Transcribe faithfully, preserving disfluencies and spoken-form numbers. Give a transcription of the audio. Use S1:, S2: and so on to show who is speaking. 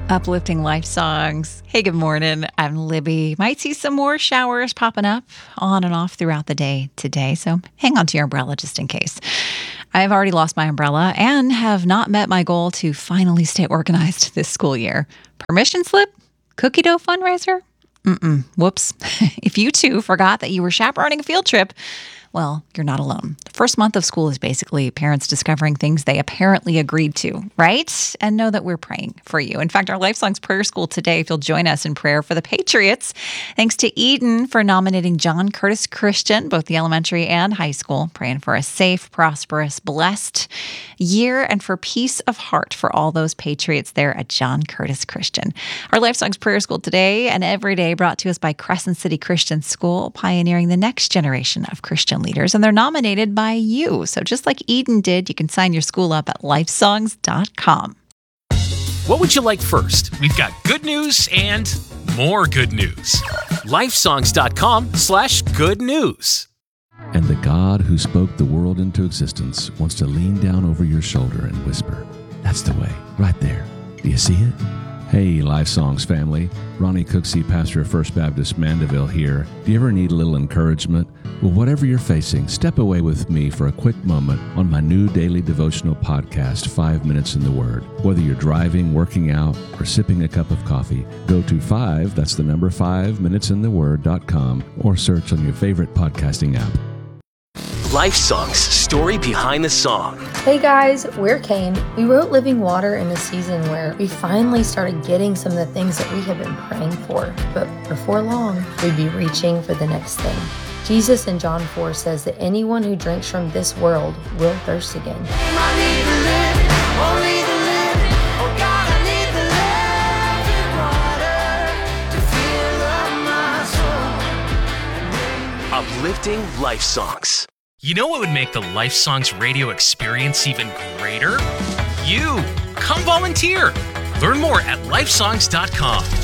S1: Uplifting life songs. Hey, good morning. I'm Libby. Might see some more showers popping up on and off throughout the day today, so hang on to your umbrella just in case. I've already lost my umbrella and have not met my goal to finally stay organized this school year. Permission slip? Cookie dough fundraiser? Mm-mm. Whoops. If you too forgot that you were chaperoning a field trip, well, you're not alone. The first month of school is basically parents discovering things they apparently agreed to, right? And know that we're praying for you. In fact, our Life Songs Prayer School today, if you'll join us in prayer for the Patriots, thanks to Eden for nominating John Curtis Christian, both the elementary and high school, praying for a safe, prosperous, blessed year and for peace of heart for all those Patriots there at John Curtis Christian. Our Life Songs Prayer School today and every day brought to us by Crescent City Christian School, pioneering the next generation of Christian leaders, and they're nominated by you. So just like Eden did, you can sign your school up at life songs dot com.
S2: What would you like first? We've got good news and more good news. life songs dot com slash good news.
S3: And the God who spoke the world into existence wants to lean down over your shoulder and whisper, "That's the way, right there. Do you see it?" Hey, Life Songs family. Ronnie Cooksey, pastor of First Baptist Mandeville here. Do you ever need a little encouragement? Well, whatever you're facing, step away with me for a quick moment on my new daily devotional podcast, Five Minutes in the Word. Whether you're driving, working out, or sipping a cup of coffee, go to five, that's the number five, minutes in the word dot com, or search on your favorite podcasting app.
S2: Life Songs, story behind the song.
S4: Hey guys, we're Kane. We wrote Living Water in a season where we finally started getting some of the things that we have been praying for. But before long, we'd be reaching for the next thing. Jesus in John four says that anyone who drinks from this world will thirst again.
S2: Uplifting life songs. You know what would make the Life Songs radio experience even greater? You! Come volunteer! Learn more at life songs dot com.